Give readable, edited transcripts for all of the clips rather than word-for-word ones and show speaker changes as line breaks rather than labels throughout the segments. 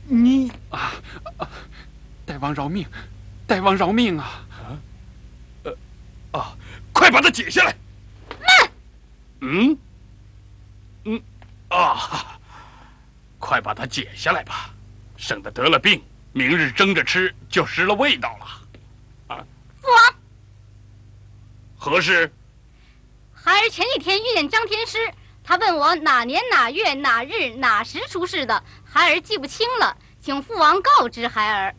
你啊，大王饶命！大王饶命啊！
快把它解下来！
慢！
快把它解下来吧，省得得了病，明日蒸着吃就失了味道了。
父王，
何事？
孩儿前几天遇见张天师，他问我哪年哪月哪日哪时出世的，孩儿记不清了，请父王告知孩儿。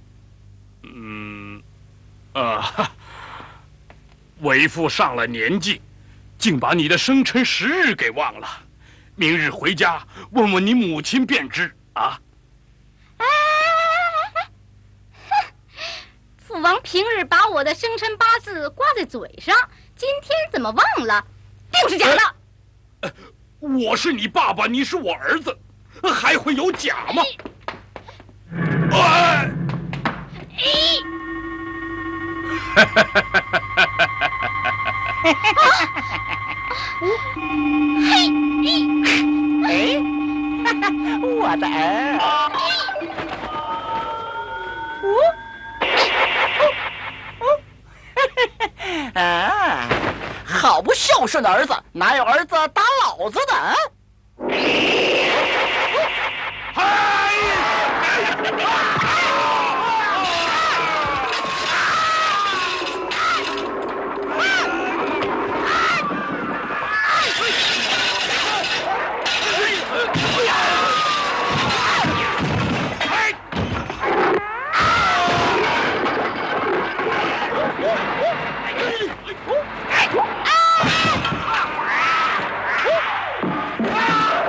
为父上了年纪，竟把你的生辰时日给忘了。明日回家问问你母亲便知啊。
父王平日把我的生辰八字挂在嘴上，今天怎么忘了？定是假的。
我是你爸爸，你是我儿子，还会有假吗？
我的儿，好不孝顺的儿子，哪有儿子打老子的啊？